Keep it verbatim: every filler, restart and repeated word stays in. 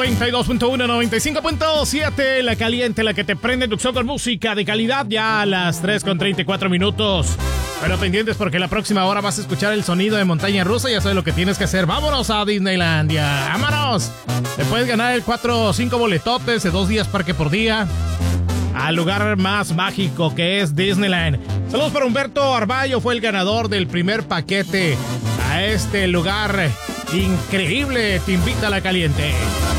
noventa y dos punto uno, noventa y cinco punto siete, la caliente, la que te prende tu con música de calidad, ya a las tres con treinta y cuatro minutos. Pero pendientes porque la próxima hora vas a escuchar el sonido de montaña rusa, ya sabes lo que tienes que hacer. ¡Vámonos a Disneylandia! ¡Vámonos! Te puedes ganar el cuatro o cinco boletotes de dos días parque por día al lugar más mágico que es Disneyland. Saludos para Humberto Arballo, fue el ganador del primer paquete a este lugar increíble. Te invita a la caliente.